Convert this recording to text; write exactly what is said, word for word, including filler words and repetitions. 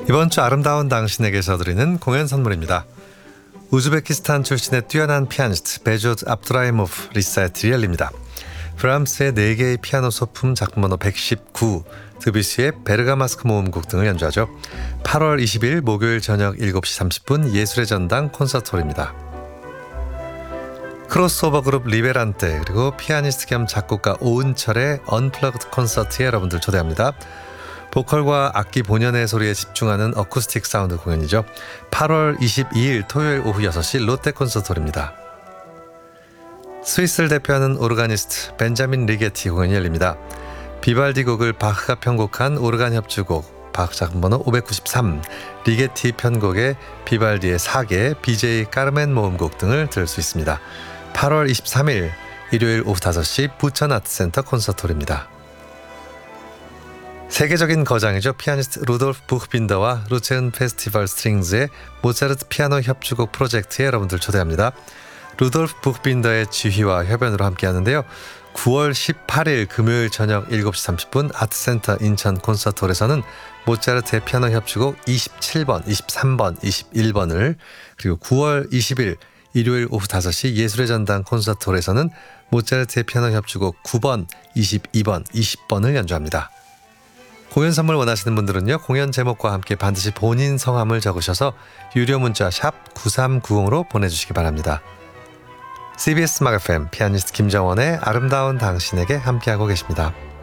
이번 주 아름다운 당신에게서 드리는 공연 선물입니다. 우즈베키스탄 출신의 뛰어난 피아니스트 베조트 압드라이모프 리사이틀이 열립니다. 브람스의 네 개의 피아노 소품 작품 번호 백십구, 드뷔시의 베르가마스크 모음곡 등을 연주하죠. 팔월 이십일 목요일 저녁 일곱 시 삼십 분 예술의 전당 콘서트홀입니다. 크로스오버 그룹 리베란테 그리고 피아니스트 겸 작곡가 오은철의 언플러그드 콘서트에 여러분들 초대합니다. 보컬과 악기 본연의 소리에 집중하는 어쿠스틱 사운드 공연이죠. 팔월 이십이일 토요일 오후 여섯 시 롯데 콘서트홀입니다. 스위스를 대표하는 오르가니스트 벤자민 리게티 공연이 열립니다. 비발디 곡을 바흐가 편곡한 오르간 협주곡 바흐 작품 번호 오백구십삼, 리게티 편곡의 비발디의 사계, 비제이 까르멘 모음곡 등을 들을 수 있습니다. 팔월 이십삼일 일요일 오후 다섯 시 부천 아트센터 콘서트홀입니다. 세계적인 거장이죠. 피아니스트 루돌프 부흐빈더와 루체은 페스티벌 스트링즈의 모차르트 피아노 협주곡 프로젝트에 여러분들 초대합니다. 루돌프 부흐빈더의 지휘와 협연으로 함께하는데요. 구월 십팔일 금요일 저녁 일곱 시 삼십 분 아트센터 인천 콘서트홀에서는 모차르트의 피아노 협주곡 이십칠 번, 이십삼 번, 이십일 번을, 그리고 구월 이십일 일요일 오후 다섯 시 예술의 전당 콘서트홀에서는 모차르트의 피아노 협주곡 구 번, 이십이 번, 이십 번을 연주합니다. 공연 선물 원하시는 분들은요, 공연 제목과 함께 반드시 본인 성함을 적으셔서 유료 문자 샵 구삼구공으로 보내주시기 바랍니다. 씨비에스 음악 에프엠 피아니스트 김정원의 아름다운 당신에게 함께하고 계십니다.